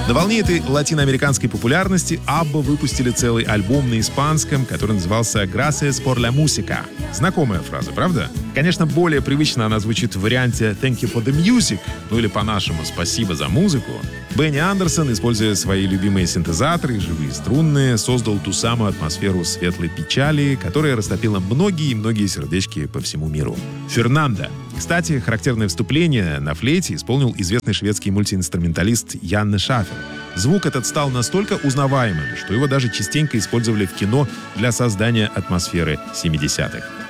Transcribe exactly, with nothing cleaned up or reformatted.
На волне этой латиноамериканской популярности Абба выпустили целый альбом на испанском, который назывался «Gracias por la música». Знакомая фраза, правда? Конечно, более привычно она звучит в варианте «Thank you for the music», ну или по-нашему «Спасибо за музыку». Бенни Андерсон, используя свои любимые синтезаторы и живые струнные, создал ту самую атмосферу светлой печали, которая растопила многие и многие сердечки по всему миру. Фернандо. Кстати, характерное вступление на флейте исполнил известный шведский мультиинструменталист Янне Шафер. Звук этот стал настолько узнаваемым, что его даже частенько использовали в кино для создания атмосферы семидесятых.